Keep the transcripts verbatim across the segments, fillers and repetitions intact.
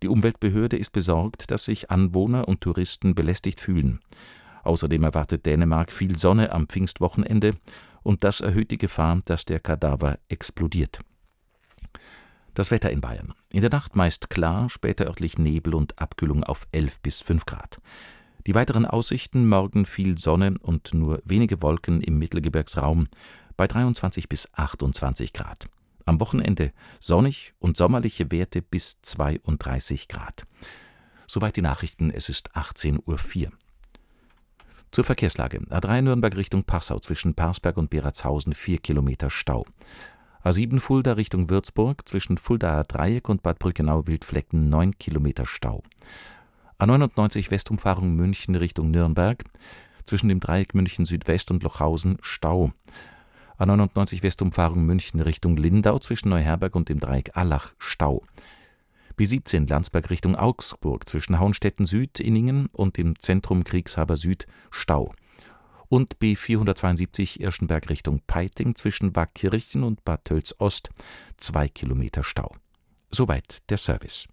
Die Umweltbehörde ist besorgt, dass sich Anwohner und Touristen belästigt fühlen. Außerdem erwartet Dänemark viel Sonne am Pfingstwochenende und das erhöht die Gefahr, dass der Kadaver explodiert. Das Wetter in Bayern. In der Nacht meist klar, später örtlich Nebel und Abkühlung auf elf bis fünf Grad. Die weiteren Aussichten: morgen viel Sonne und nur wenige Wolken im Mittelgebirgsraum bei dreiundzwanzig bis achtundzwanzig Grad. Am Wochenende sonnig und sommerliche Werte bis zweiunddreißig Grad. Soweit die Nachrichten, es ist achtzehn Uhr vier. Zur Verkehrslage. A drei Nürnberg Richtung Passau zwischen Parsberg und Beratshausen vier Kilometer Stau. A sieben Fulda Richtung Würzburg zwischen Fuldaer Dreieck und Bad Brückenau-Wildflecken neun Kilometer Stau. A neunundneunzig Westumfahrung München Richtung Nürnberg zwischen dem Dreieck München Südwest und Lochhausen Stau. A neunundneunzig Westumfahrung München Richtung Lindau zwischen Neuherberg und dem Dreieck Allach Stau. B siebzehn Landsberg Richtung Augsburg zwischen Hauenstetten Süd, Inningen und dem Zentrum Kriegshaber Süd Stau. Und B vierhundertzweiundsiebzig Irschenberg Richtung Peiting zwischen Waakirchen und Bad Tölz Ost zwei Kilometer Stau. Soweit der Service.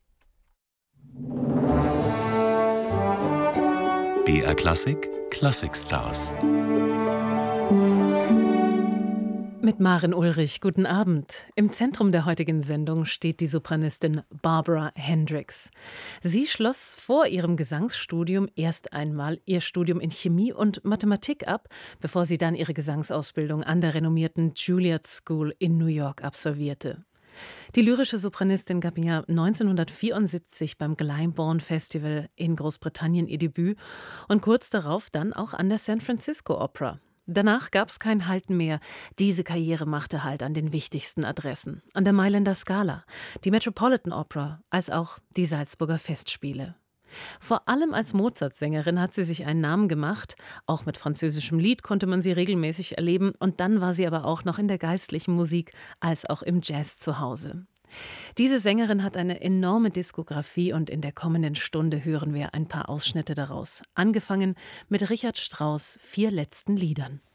B R Klassik Classic Stars. Mit Maren Ulrich, guten Abend. Im Zentrum der heutigen Sendung steht die Sopranistin Barbara Hendricks. Sie schloss vor ihrem Gesangsstudium erst einmal ihr Studium in Chemie und Mathematik ab, bevor sie dann ihre Gesangsausbildung an der renommierten Juilliard School in New York absolvierte. Die lyrische Sopranistin gab im Jahr neunzehnhundertvierundsiebzig beim Glyndebourne Festival in Großbritannien ihr Debüt und kurz darauf dann auch an der San Francisco Opera. Danach gab es kein Halten mehr. Diese Karriere machte Halt an den wichtigsten Adressen. An der Mailänder Scala, die Metropolitan Opera, als auch die Salzburger Festspiele. Vor allem als Mozart-Sängerin hat sie sich einen Namen gemacht. Auch mit französischem Lied konnte man sie regelmäßig erleben. Und dann war sie aber auch noch in der geistlichen Musik als auch im Jazz zu Hause. Diese Sängerin hat eine enorme Diskografie und in der kommenden Stunde hören wir ein paar Ausschnitte daraus. Angefangen mit Richard Strauss' vier letzten Liedern.